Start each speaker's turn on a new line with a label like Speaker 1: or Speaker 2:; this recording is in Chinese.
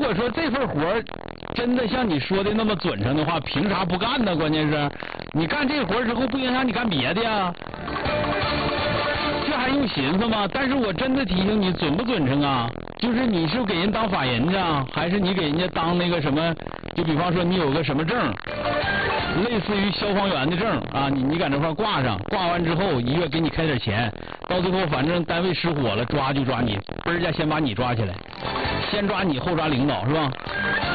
Speaker 1: 果说这份活真的像你说的那么准成的话，凭啥不干呢？关键是你干这活之后不影响你干别的呀，这还用寻思吗？但是我真的提醒你，准不准成啊？就是你是给人当法人去啊，还是你给人家当那个什么？就比方说你有个什么证，类似于消防员的证啊，你搁那块挂上，挂完之后一月给你开点钱，到最后反正单位失火了，抓就抓你，嘣儿一下先把你抓起来，先抓你后抓领导是吧？